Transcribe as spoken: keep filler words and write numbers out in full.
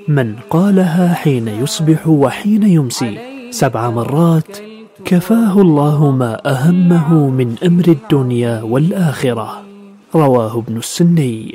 من قالها حين يصبح وحين يمسي سبع مرات كفاه الله ما أهمه من أمر الدنيا والآخرة. رواه ابن السني.